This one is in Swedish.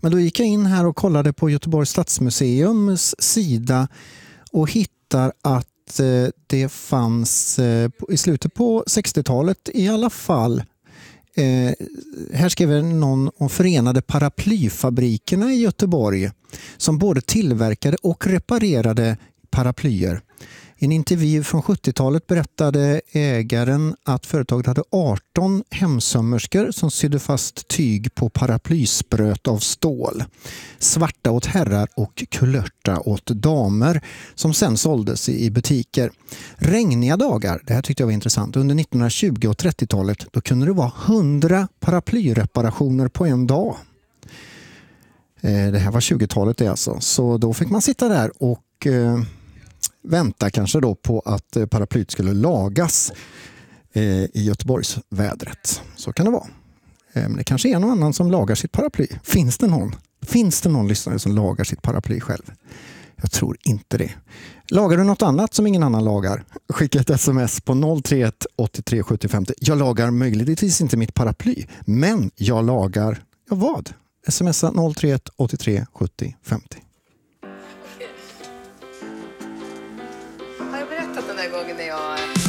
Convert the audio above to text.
Men då gick jag in här och kollade på Göteborgs stadsmuseums sida och hittar att det fanns i slutet på 60-talet i alla fall. Här skriver någon om Förenade paraplyfabrikerna i Göteborg som både tillverkade och reparerade paraplyer. I en intervju från 70-talet berättade ägaren att företaget hade 18 hemsömmerskor som sydde fast tyg på paraplyspröt av stål. Svarta åt herrar och kulörta åt damer som sen såldes i butiker. Regniga dagar, det här tyckte jag var intressant, under 1920- och 30-talet då kunde det vara 100 paraplyreparationer på en dag. Det här var 20-talet alltså, så då fick man sitta där och vänta kanske då på att paraplyt skulle lagas i Göteborgs vädret. Så kan det vara. Men det kanske är någon annan som lagar sitt paraply. Finns det någon lyssnare som lagar sitt paraply själv? Jag tror inte det. Lagar du något annat som ingen annan lagar? Skicka ett sms på 031 83 70 50. Jag lagar möjligtvis inte mitt paraply, men jag lagar vad? Smsa 031 83 70 50.